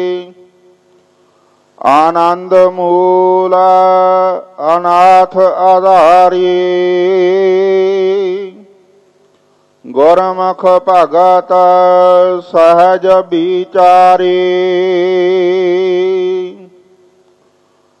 आनंद मूल अनाथ आधारी गुरमुख भगत सहज विचारी